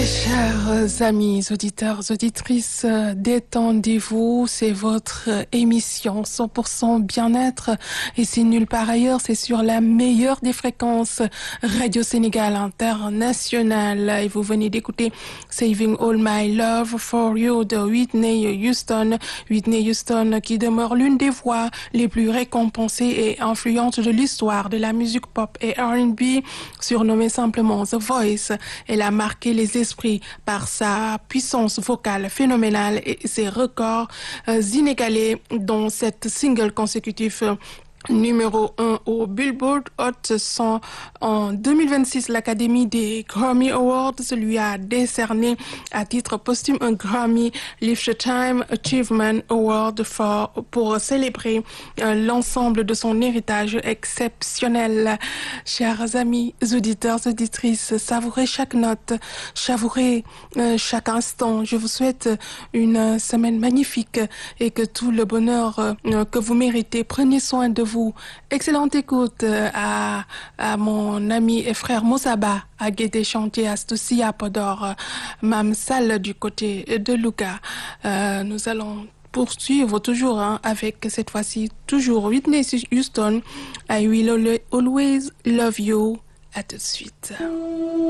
Chers amis, auditeurs, auditrices, détendez-vous, c'est votre émission 100% bien-être et c'est nulle part ailleurs, c'est sur la meilleure des fréquences Radio Sénégal International et vous venez d'écouter Saving All My Love for You de Whitney Houston. Whitney Houston qui demeure l'une des voix les plus récompensées et influentes de l'histoire de la musique pop et R&B, surnommée simplement The Voice. Elle a marqué les esprits par sa puissance vocale phénoménale et ses records inégalés dans cette single consécutif numéro 1 au Billboard Hot 100. En 2026, l'Académie des Grammy Awards lui a décerné à titre posthume un Grammy Lifetime Achievement Award pour célébrer l'ensemble de son héritage exceptionnel. Chers amis, auditeurs, auditrices, savourez chaque note, savourez chaque instant. Je vous souhaite une semaine magnifique et que tout le bonheur que vous méritez, prenez soin de vous. Excellente écoute à mon ami et frère Moussaba à Guédé Chantier, Astoussi à Podor, Mam Sall du côté de Louga. Nous allons poursuivre toujours avec cette fois-ci toujours Whitney Houston. I will always love you. À tout de suite.